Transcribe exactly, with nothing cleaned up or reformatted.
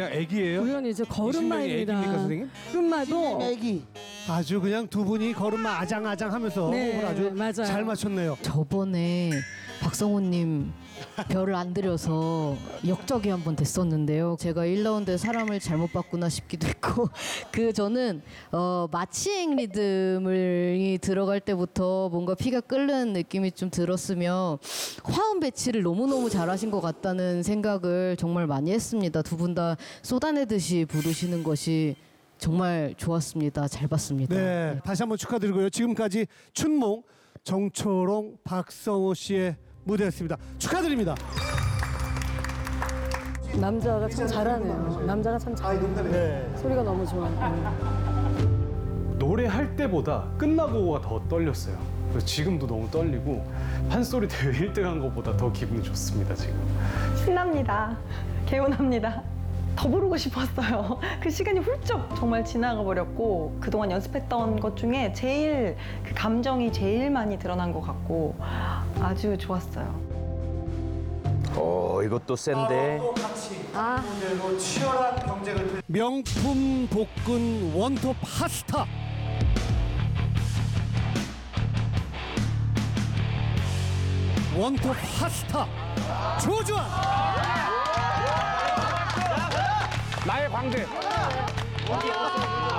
그냥 애기예요? 우연히 이제 걸음마입니다. 애기입니까, 선생님? 걸음마도 애기. 아주 그냥 두 분이 걸음마 아장아장하면서 네, 호흡을 아주 맞아요. 잘 맞췄네요. 저번에 박성호님 별을 안 드려서 역적이 한번 됐었는데요. 제가 일 라운드에 사람을 잘못 봤구나 싶기도 했고 그 저는 어, 마치행 리듬을 들어갈 때부터 뭔가 피가 끓는 느낌이 좀 들었으며 화음 배치를 너무너무 잘하신 것 같다는 생각을 정말 많이 했습니다. 두 분 다 쏟아내듯이 부르시는 것이 정말 좋았습니다. 잘 봤습니다. 네, 다시 한번 축하드리고요. 지금까지 춘몽, 정초롱, 박성호 씨의 무대였습니다. 축하드립니다. 남자가 참 잘하네요. 남자가 참 잘하네요. 네. 소리가 너무 좋아요. 노래할 때보다 끝나고가 더 떨렸어요. 그래서 지금도 너무 떨리고 판소리 대회 일 등 한 것보다 더 기분이 좋습니다, 지금. 신납니다. 개운합니다. 더 부르고 싶었어요. 그 시간이 훌쩍 정말 지나가 버렸고 그동안 연습했던 것 중에 제일 그 감정이 제일 많이 드러난 것 같고 아주 좋았어요. 어, 이것도 센데. 아. 치열한 경쟁을 명품 볶은 원톱 파스타. 원톱 파스타 조주환. 나의 광대.